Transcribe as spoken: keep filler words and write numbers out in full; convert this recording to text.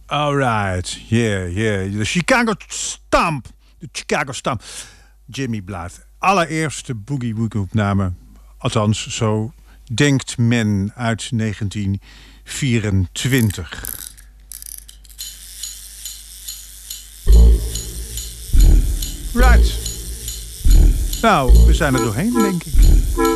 Alright, yeah, yeah. De Chicago Stomp. De Chicago Stomp. Jimmy Blythe. Allereerste Boogie Woogie opname. Althans, zo denkt men, uit negentien vierentwintig. Right. Nou, we zijn er doorheen, denk ik.